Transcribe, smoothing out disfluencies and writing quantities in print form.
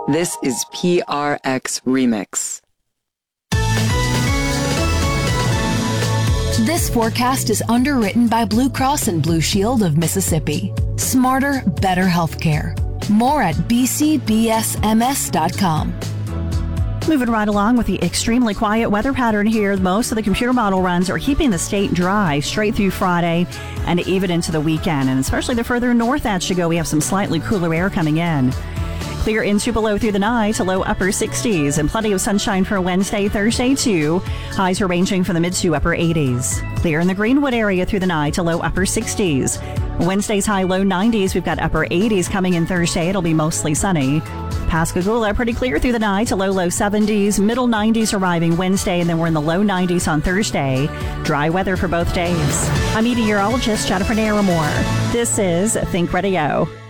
This is PRX Remix. This forecast is underwritten by Blue Cross and Blue Shield of Mississippi. Smarter, better healthcare. More at bcbsms.com. Moving right along with the extremely quiet weather pattern here. Most of the computer model runs are keeping the state dry straight through Friday and even into the weekend. And especially the further north that you go, we have some slightly cooler air coming in. Clear into below through the night to low upper 60s and plenty of sunshine for Wednesday, Thursday too. Highs are ranging from the mid to upper 80s. Clear in the Greenwood area through the night to low upper 60s. Wednesday's high low 90s. We've got upper 80s coming in Thursday. It'll be mostly sunny. Pascagoula pretty clear through the night to low 70s. Middle 90s arriving Wednesday, and then we're in the low 90s on Thursday. Dry weather for both days. I'm meteorologist Jennifer Naramore. This is Think Radio.